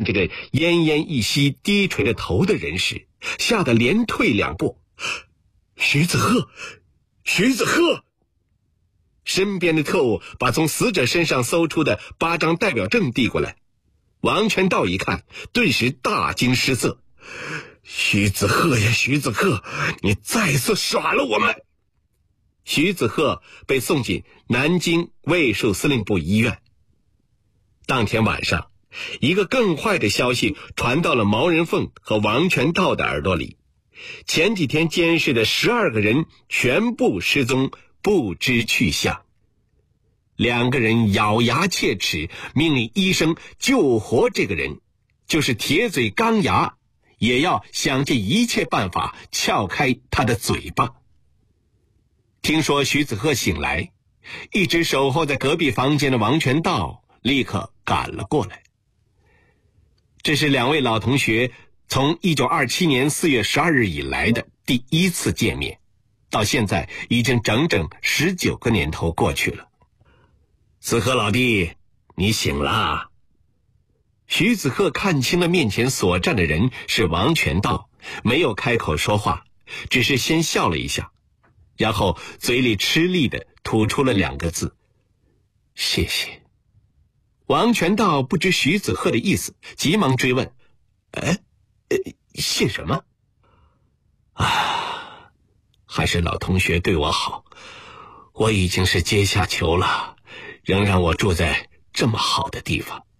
这个奄奄一息低垂着头的人时，吓得连退2步。徐子鹤，徐子鹤！身边的特务把从死者身上搜出的8张代表证递过来。王全道一看，顿时大惊失色。徐子鹤呀，徐子鹤，你再次耍了我们！徐子鹤被送进南京卫戍司令部医院。当天晚上，一个更坏的消息传到了毛人凤和王全道的耳朵里。前几天监视的12个人全部失踪，不知去向。2个人咬牙切齿，命令医生救活这个人，就是铁嘴钢牙，也要想尽一切办法撬开他的嘴巴。听说徐子鹤醒来，一直守候在隔壁房间的王全道立刻赶了过来。这是2位老同学从1927年4月12日以来的第1次见面，到现在已经整整19个年头过去了。子鹤老弟，你醒了。徐子鹤看清了面前所站的人是王全道，没有开口说话，只是先笑了一下，然后嘴里吃力地吐出了2个字：谢谢。王全道不知徐子鹤的意思，急忙追问：谢什么？还是老同学对我好，我已经是阶下囚了，仍让我住在这么好的地方。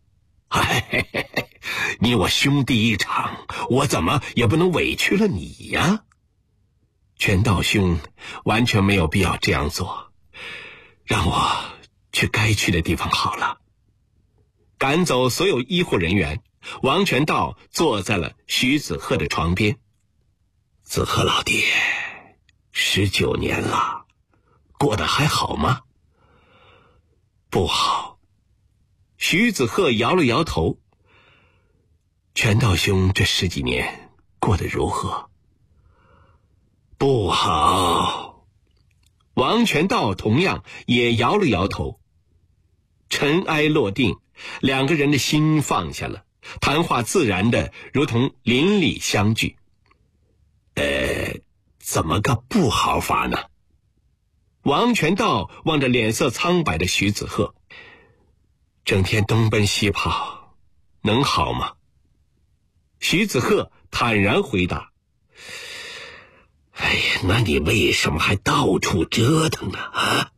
你我兄弟一场，我怎么也不能委屈了你呀。全道兄完全没有必要这样做，让我去该去的地方好了。赶走所有医护人员，王全道坐在了徐子鹤的床边。子鹤老弟，19年了，过得还好吗？不好。徐子鹤摇了摇头。全道兄这10几年过得如何？不好。王全道同样也摇了摇头。尘埃落定，2个人的心放下了，谈话自然的如同邻里相聚。怎么个不好法呢？王全道望着脸色苍白的徐子鹤，整天东奔西跑，能好吗？徐子鹤坦然回答：那你为什么还到处折腾呢？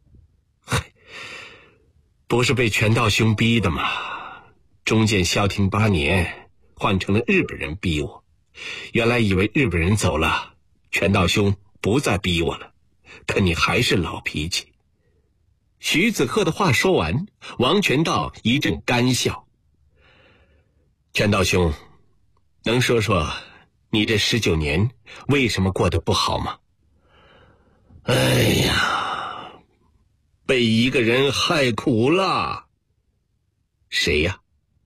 不是被全道兄逼的吗？中间消停8年，换成了日本人逼我。原来以为日本人走了，全道兄不再逼我了，可你还是老脾气。徐子鹤的话说完，王全道一阵干笑。全道兄，能说说你这19年为什么过得不好吗？被一个人害苦了。谁呀？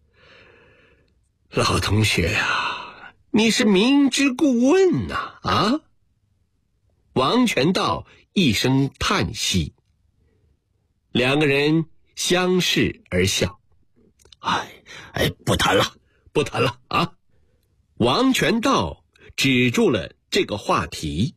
老同学呀，你是明知故问呐！王全道一声叹息。2个人相视而笑。不谈了，不谈了啊！王全道止住了这个话题。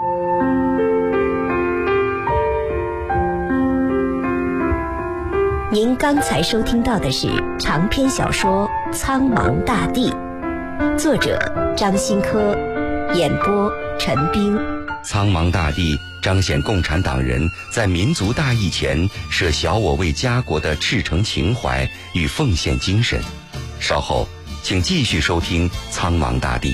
您刚才收听到的是长篇小说《苍茫大地》，作者张新科，演播陈冰。 苍茫大地彰显共产党人在民族大义前舍小我为家国的赤诚情怀与奉献精神。稍后请继续收听《苍茫大地》。